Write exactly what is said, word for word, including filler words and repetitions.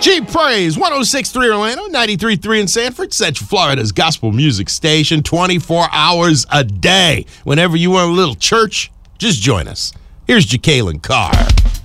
Cheap Praise, one oh six point three Orlando, ninety-three point three in Sanford, Central Florida's gospel music station, twenty-four hours a day. Whenever you want a little church, just join us. Here's Jacqueline Carr.